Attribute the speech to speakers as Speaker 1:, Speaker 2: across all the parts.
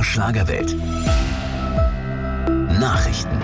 Speaker 1: MDR Schlagerwelt. Nachrichten.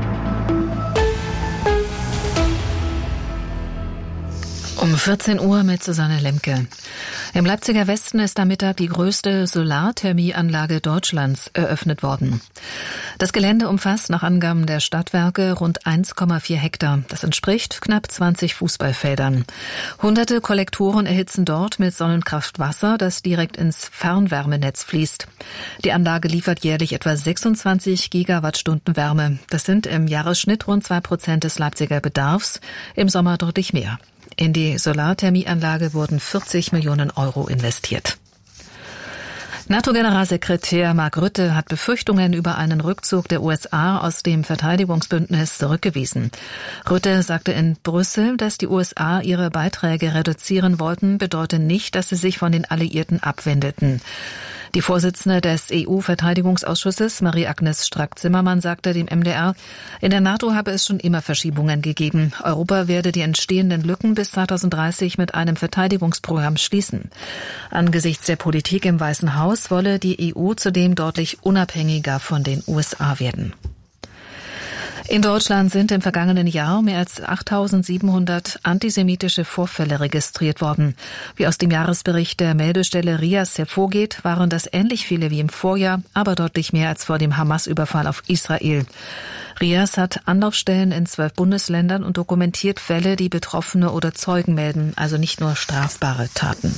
Speaker 2: Um 14 Uhr mit Susanne Lemke. Im Leipziger Westen ist am Mittag die größte Solarthermieanlage Deutschlands eröffnet worden. Das Gelände umfasst nach Angaben der Stadtwerke rund 1,4 Hektar. Das entspricht knapp 20 Fußballfeldern. Hunderte Kollektoren erhitzen dort mit Sonnenkraft Wasser, das direkt ins Fernwärmenetz fließt. Die Anlage liefert jährlich etwa 26 Gigawattstunden Wärme. Das sind im Jahresschnitt rund 2% des Leipziger Bedarfs, im Sommer deutlich mehr. In die Solarthermieanlage wurden 40 Millionen Euro investiert. NATO-Generalsekretär Mark Rutte hat Befürchtungen über einen Rückzug der USA aus dem Verteidigungsbündnis zurückgewiesen. Rutte sagte in Brüssel, dass die USA ihre Beiträge reduzieren wollten, bedeutet nicht, dass sie sich von den Alliierten abwendeten. Die Vorsitzende des EU-Verteidigungsausschusses, Marie-Agnes Strack-Zimmermann, sagte dem MDR, in der NATO habe es schon immer Verschiebungen gegeben. Europa werde die entstehenden Lücken bis 2030 mit einem Verteidigungsprogramm schließen. Angesichts der Politik im Weißen Haus wolle die EU zudem deutlich unabhängiger von den USA werden. In Deutschland sind im vergangenen Jahr mehr als 8.700 antisemitische Vorfälle registriert worden. Wie aus dem Jahresbericht der Meldestelle RIAS hervorgeht, waren das ähnlich viele wie im Vorjahr, aber deutlich mehr als vor dem Hamas-Überfall auf Israel. RIAS hat Anlaufstellen in 12 Bundesländern und dokumentiert Fälle, die Betroffene oder Zeugen melden, also nicht nur strafbare Taten.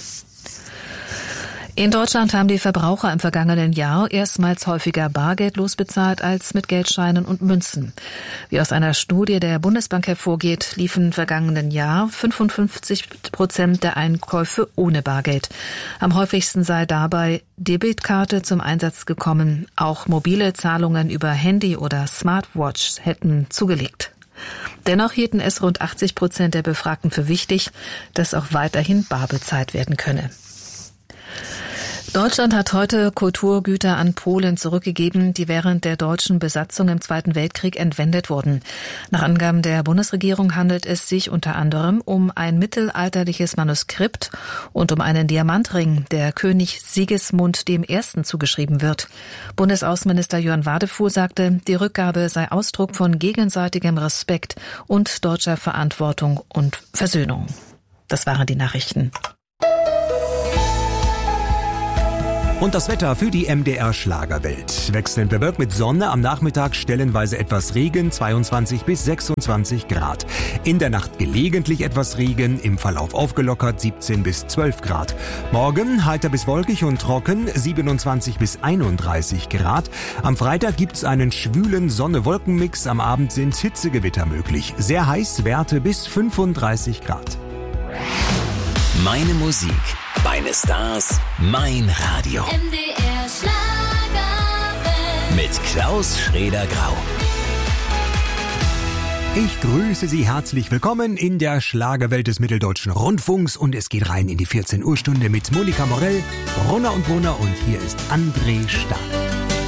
Speaker 2: In Deutschland haben die Verbraucher im vergangenen Jahr erstmals häufiger bargeldlos bezahlt als mit Geldscheinen und Münzen. Wie aus einer Studie der Bundesbank hervorgeht, liefen im vergangenen Jahr 55% der Einkäufe ohne Bargeld. Am häufigsten sei dabei Debitkarte zum Einsatz gekommen. Auch mobile Zahlungen über Handy oder Smartwatch hätten zugelegt. Dennoch hielten es rund 80% der Befragten für wichtig, dass auch weiterhin bar bezahlt werden könne. Deutschland hat heute Kulturgüter an Polen zurückgegeben, die während der deutschen Besatzung im Zweiten Weltkrieg entwendet wurden. Nach Angaben der Bundesregierung handelt es sich unter anderem um ein mittelalterliches Manuskript und um einen Diamantring, der König Sigismund I. zugeschrieben wird. Bundesaußenminister Jörn Wadefuhl sagte, die Rückgabe sei Ausdruck von gegenseitigem Respekt und deutscher Verantwortung und Versöhnung. Das waren die Nachrichten.
Speaker 3: Und das Wetter für die MDR Schlagerwelt. Wechselnd bewölkt mit Sonne, am Nachmittag stellenweise etwas Regen, 22 bis 26 Grad. In der Nacht gelegentlich etwas Regen, im Verlauf aufgelockert, 17 bis 12 Grad. Morgen heiter bis wolkig und trocken, 27 bis 31 Grad. Am Freitag gibt's einen schwülen Sonne-Wolken-Mix, am Abend sind Hitzegewitter möglich. Sehr heiß, Werte bis 35 Grad.
Speaker 1: Meine Musik, meine Stars, mein Radio.
Speaker 4: MDR Schlagerwelt.
Speaker 1: Mit Klaus Schrader-Grau.
Speaker 3: Ich grüße Sie herzlich willkommen in der Schlagerwelt des Mitteldeutschen Rundfunks und es geht rein in die 14 Uhr Stunde mit Monika Morell, Brunner und Brunner und hier ist André Stahl.